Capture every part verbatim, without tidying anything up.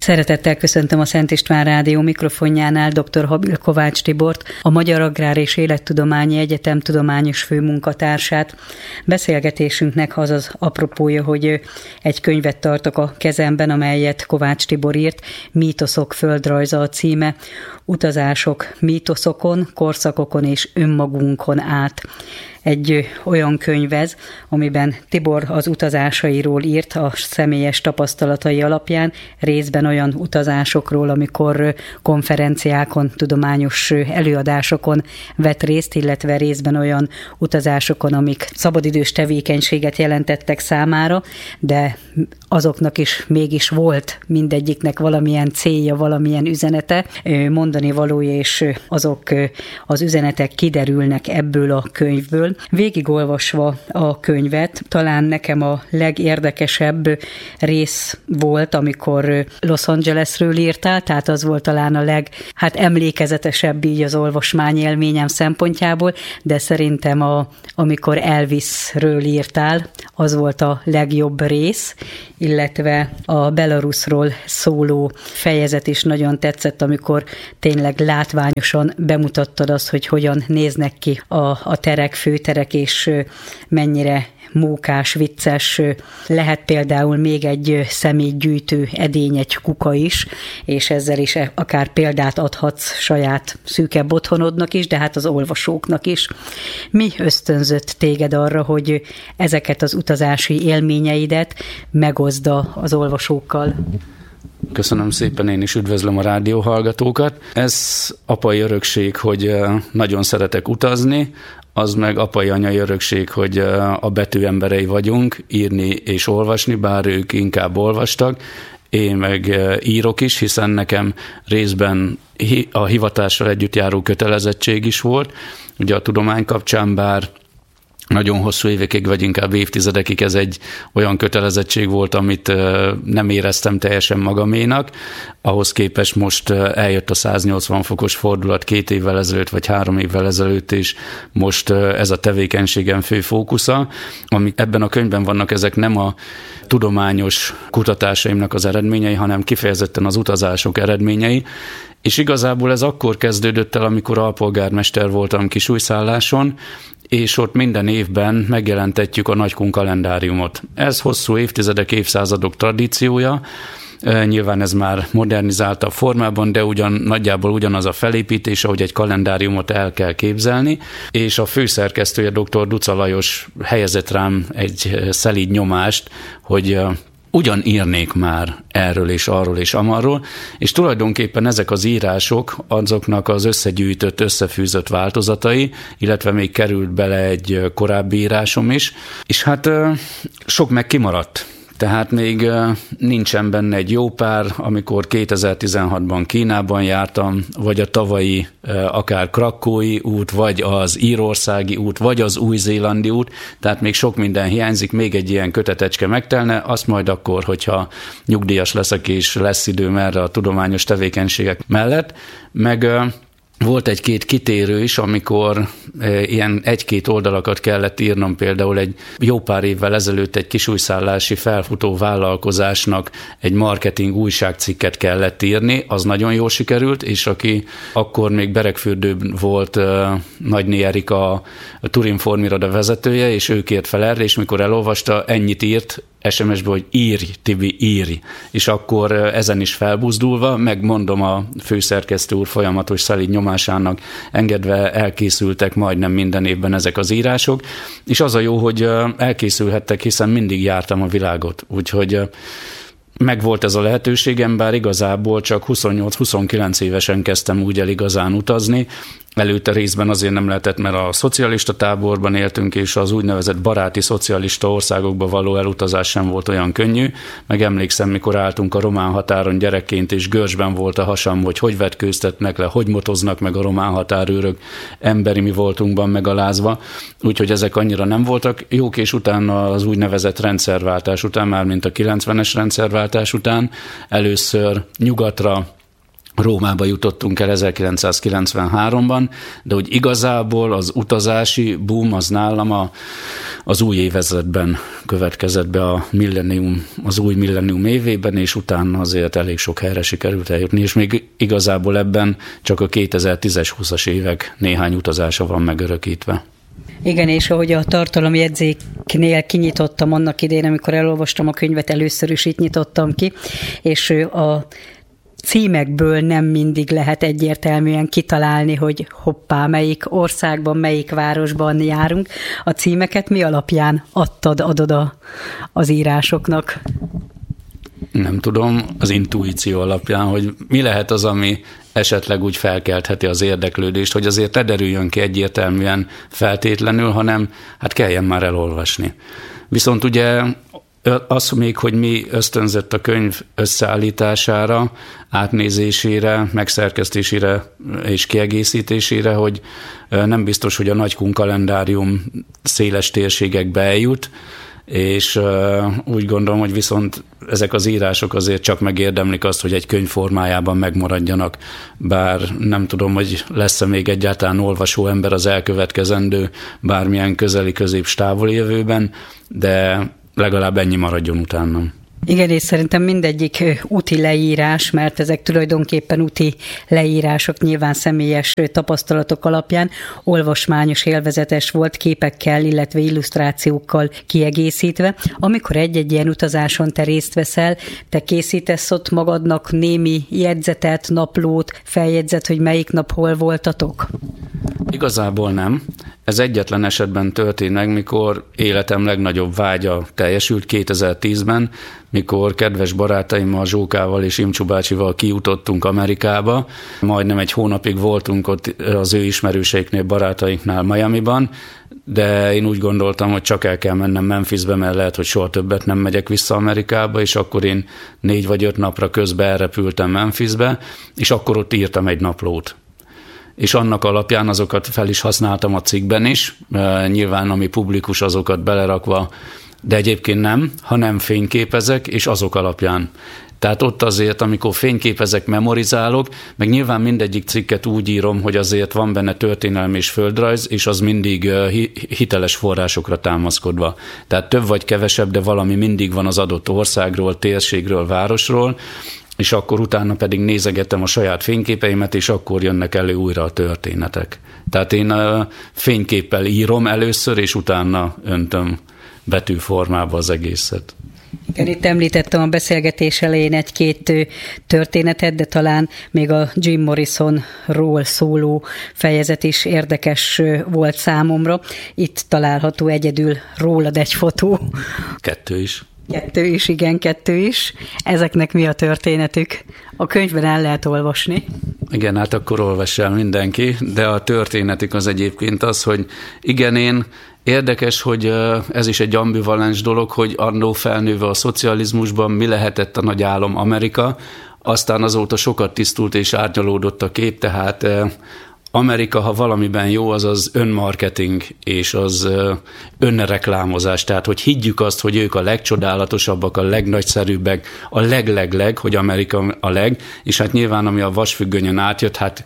Szeretettel köszöntöm a Szent István Rádió mikrofonjánál dr. Habil Kovács Tibort, a Magyar Agrár és Élettudományi Egyetem tudományos főmunkatársát. Beszélgetésünknek az az apropója, hogy egy könyvet tartok a kezemben, amelyet Kovács Tibor írt, Mítoszok földrajza a címe, utazások mítoszokon, korszakokon és önmagunkon át. Egy olyan könyv ez, amiben Tibor az utazásairól írt a személyes tapasztalatai alapján, részben olyan utazásokról, amikor konferenciákon, tudományos előadásokon vett részt, illetve részben olyan utazásokon, amik szabadidős tevékenységet jelentettek számára, de azoknak is mégis volt mindegyiknek valamilyen célja, valamilyen üzenete, mondani valója, és azok az üzenetek kiderülnek ebből a könyvből. Végigolvasva a könyvet, talán nekem a legérdekesebb rész volt, amikor Los Angelesről írtál, tehát az volt talán a leg, hát emlékezetesebb így az olvasmányélményem szempontjából, de szerintem a, amikor Elvisről írtál, az volt a legjobb rész, illetve a Belarusról szóló fejezet is nagyon tetszett, amikor tényleg látványosan bemutattad azt, hogy hogyan néznek ki a, a terek, főterek, és mennyire mókás, vicces, lehet például még egy szemétgyűjtő edény, egy kuka is, és ezzel is akár példát adhatsz saját szűkebb otthonodnak is, de hát az olvasóknak is. Mi ösztönzött téged arra, hogy ezeket az utazási élményeidet megoszd az olvasókkal? Köszönöm szépen, én is üdvözlöm a rádióhallgatókat. Ez apai örökség, hogy nagyon szeretek utazni, az meg apai-anyai örökség, hogy a betű emberei vagyunk, írni és olvasni, bár ők inkább olvastak, én meg írok is, hiszen nekem részben a hivatással együtt járó kötelezettség is volt, ugye a tudomány kapcsán, bár nagyon hosszú évekig, vagy inkább évtizedekig ez egy olyan kötelezettség volt, amit nem éreztem teljesen magaménak. Ahhoz képest most eljött a száznyolcvan fokos fordulat két évvel ezelőtt, vagy három évvel ezelőtt, és most ez a tevékenységem fő fókusza. Amik ebben a könyvben vannak, ezek nem a tudományos kutatásaimnak az eredményei, hanem kifejezetten az utazások eredményei. És igazából ez akkor kezdődött el, amikor alpolgármester voltam Kisújszálláson, és ott minden évben megjelentetjük a Nagykun kalendáriumot. Ez hosszú évtizedek, évszázadok tradíciója, nyilván ez már modernizáltabb formában, de ugyan nagyjából ugyanaz a felépítés, ahogy egy kalendáriumot el kell képzelni, és a főszerkesztője dr. Duca Lajos helyezett rám egy szelíd nyomást, hogy ugyan írnék már erről és arról és amarról, és tulajdonképpen ezek az írások azoknak az összegyűjtött, összefűzött változatai, illetve még került bele egy korábbi írásom is, és hát sok meg kimaradt. Tehát még nincsen benne egy jó pár, amikor kétezer-tizenhatban Kínában jártam, vagy a tavalyi akár krakói út, vagy az írországi út, vagy az új-zélandi út, tehát még sok minden hiányzik, még egy ilyen kötetecske megtelne, azt majd akkor, hogyha nyugdíjas leszek és lesz időm erre a tudományos tevékenységek mellett, meg volt egy-két kitérő is, amikor e, ilyen egy-két oldalakat kellett írnom, például egy jó pár évvel ezelőtt egy kisújszállási felfutó vállalkozásnak egy marketing újságcikket kellett írni, az nagyon jól sikerült, és aki akkor még Beregfürdőn volt e, Nagyné Erika, a Turinform iroda vezetője, és ő kért fel erre, és mikor elolvasta, ennyit írt es em es-be, hogy írj, Tibi, írj. És akkor ezen is felbuzdulva, megmondom a főszerkesztő úr folyamatos szelíd nyomásának engedve elkészültek majdnem minden évben ezek az írások, és az a jó, hogy elkészülhettek, hiszen mindig jártam a világot, úgyhogy megvolt ez a lehetőségem, bár igazából csak huszonnyolc-huszonkilenc évesen kezdtem úgy el igazán utazni. Előtte részben azért nem lehetett, mert a szocialista táborban éltünk, és az úgynevezett baráti szocialista országokba való elutazás sem volt olyan könnyű. Meg emlékszem, mikor álltunk a román határon gyerekként, és görcsben volt a hasam, hogy hogy vetkőztetnek le, hogy motoznak meg a román határőrök, emberi mi voltunkban megalázva. Úgyhogy ezek annyira nem voltak jók, és utána az úgynevezett rendszerváltás után, már mint a kilencvenes rendszerváltás után, először nyugatra, Rómába jutottunk el ezerkilencszázkilencvenháromban, de hogy igazából az utazási boom az nálam a, az új évezredben következett be a millennium, az új millennium évében, és utána azért elég sok helyre sikerült eljutni, és még igazából ebben csak a kétezer-tízes, húszas évek néhány utazása van megörökítve. Igen, és ahogy a tartalomjegyzéknél kinyitottam annak idején, amikor elolvastam a könyvet, először is itt nyitottam ki, és a címekből nem mindig lehet egyértelműen kitalálni, hogy hoppá, melyik országban, melyik városban járunk. A címeket mi alapján adtad, adod a, az írásoknak? Nem tudom, az intuíció alapján, hogy mi lehet az, ami esetleg úgy felkeltheti az érdeklődést, hogy azért ne derüljön ki egyértelműen feltétlenül, hanem hát kelljen már elolvasni. Viszont ugye az még, hogy mi ösztönzött a könyv összeállítására, átnézésére, megszerkesztésére és kiegészítésére, hogy nem biztos, hogy a Nagykun kalendárium széles térségekbe eljut, és úgy gondolom, hogy viszont ezek az írások azért csak megérdemlik azt, hogy egy könyv formájában megmaradjanak, bár nem tudom, hogy lesz-e még egyáltalán olvasó ember az elkövetkezendő bármilyen közeli közép távoli jövőben, de legalább ennyi maradjon utána. Igen, és szerintem mindegyik úti leírás, mert ezek tulajdonképpen úti leírások, nyilván személyes tapasztalatok alapján olvasmányos, élvezetes volt, képekkel, illetve illusztrációkkal kiegészítve. Amikor egy-egy ilyen utazáson te részt veszel, te készítesz ott magadnak némi jegyzetet, naplót, feljegyzet, hogy melyik nap hol voltatok? Igazából nem. Ez egyetlen esetben történt meg, mikor életem legnagyobb vágya teljesült kétezer-tízben, mikor kedves barátaimmal, Zsókával és Imcsú bácsival kijutottunk Amerikába. Majdnem egy hónapig voltunk ott az ő ismerőseiknél, barátainknál Miamiban, de én úgy gondoltam, hogy csak el kell mennem Memphisbe, mert lehet, hogy soha többet nem megyek vissza Amerikába, és akkor én négy vagy öt napra közben elrepültem Memphisbe, és akkor ott írtam egy naplót. És annak alapján azokat fel is használtam a cikkben is, nyilván ami publikus, azokat belerakva, de egyébként nem, hanem fényképezek, és azok alapján. Tehát ott azért, amikor fényképezek, memorizálok, meg nyilván mindegyik cikket úgy írom, hogy azért van benne történelmi és földrajz, és az mindig hiteles forrásokra támaszkodva. Tehát több vagy kevesebb, de valami mindig van az adott országról, térségről, városról, és akkor utána pedig nézegettem a saját fényképeimet, és akkor jönnek elő újra a történetek. Tehát én a fényképpel írom először, és utána öntöm betűformába az egészet. Igen, itt említettem a beszélgetés elején egy-két történetet, de talán még a Jim Morrisonról szóló fejezet is érdekes volt számomra. Itt található egyedül rólad egy fotó. Kettő is. Kettő is, igen, kettő is. Ezeknek mi a történetük? A könyvben el lehet olvasni. Igen, hát akkor olvass el mindenki, de a történetük az egyébként az, hogy igen, én érdekes, hogy ez is egy ambivalens dolog, hogy annó felnőve a szocializmusban mi lehetett a nagy álom Amerika, aztán azóta sokat tisztult és árnyalódott a kép, tehát Amerika, ha valamiben jó, az az önmarketing és az önreklámozás. Tehát, hogy higgyük azt, hogy ők a legcsodálatosabbak, a legnagyszerűbbek, a leglegleg, hogy Amerika a leg, és hát nyilván, ami a vasfüggönyön átjött, hát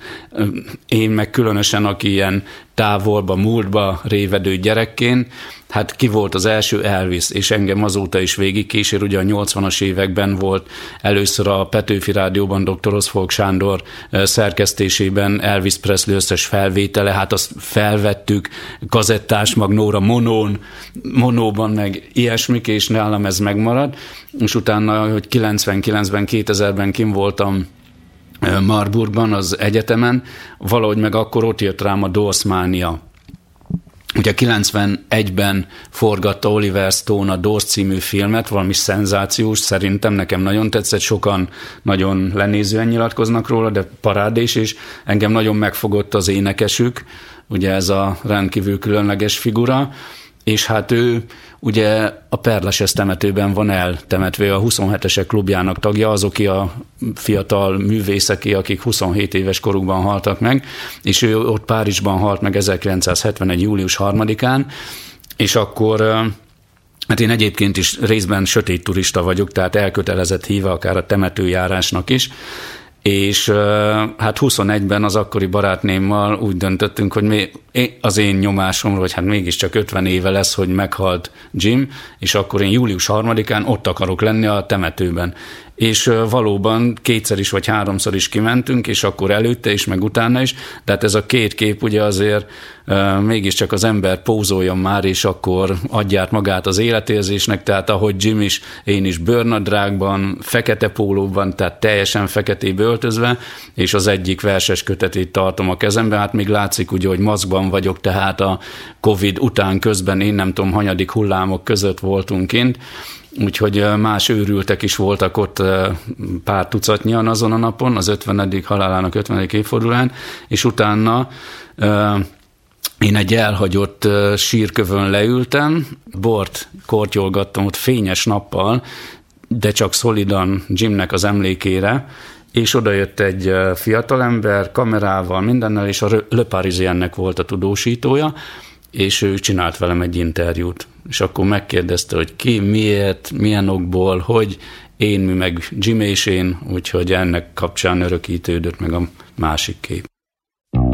én meg különösen, aki ilyen távolba, múltba révedő gyerekként, hát ki volt az első? Elvis, és engem azóta is végigkísér, ugye a nyolcvanas években volt először a Petőfi Rádióban doktor Oszfog Sándor szerkesztésében Elvis Presley összes felvétele, hát azt felvettük, kazettás magnóra, monón, monóban, meg ilyesmik, és nálam ez megmarad, és utána, hogy kilencvenkilencben, kétezerben kim voltam Marburgban, az egyetemen, valahogy meg akkor ott jött rám a Doors mánia. Ugye kilencvenegyben forgatta Oliver Stone a Doors című filmet, valami szenzációs, szerintem nekem nagyon tetszett, sokan nagyon lenézően nyilatkoznak róla, de parádés, és engem nagyon megfogott az énekesük, ugye ez a rendkívül különleges figura, és hát ő ugye a Perleses temetőben van eltemetve, a huszonhetesek klubjának tagja, azok a fiatal művészeki, akik huszonhét éves korukban haltak meg, és ő ott Párizsban halt meg ezerkilencszázhetvenegy. július harmadikán, és akkor hát én egyébként is részben sötét turista vagyok, tehát elkötelezett híve akár a temetőjárásnak is, és hát huszonegyben az akkori barátnémmal úgy döntöttünk, hogy mi, az én nyomásomról, hogy hát mégiscsak ötven éve lesz, hogy meghalt Jim, és akkor én július harmadikán ott akarok lenni a temetőben. És valóban kétszer is vagy háromszor is kimentünk, és akkor előtte is, meg utána is, de hát ez a két kép ugye azért mégiscsak az ember pózoljon már, és akkor adját magát az életérzésnek, tehát ahogy Jim is, én is bőrnadrágban, fekete pólóban, tehát teljesen feketébe öltözve, és az egyik verses kötetét tartom a kezembe, hát még látszik ugye, hogy maszkban vagyok, tehát a Covid után közben én nem tudom, hanyadik hullámok között voltunk kint, úgyhogy más őrültek is voltak ott pár tucatnyian azon a napon, az ötvenedik halálának ötvenedik évfordulán, és utána én egy elhagyott sírkövön leültem, bort kortyolgattam ott fényes nappal, de csak szolidan Jimnek az emlékére, és oda jött egy fiatalember kamerával, mindennel, és a Le Parisiennek volt a tudósítója, és ő csinált velem egy interjút. És akkor megkérdezte, hogy ki, miért, milyen okból, hogy én, mi meg Jim és én, úgyhogy ennek kapcsán örökítődött meg a másik kép.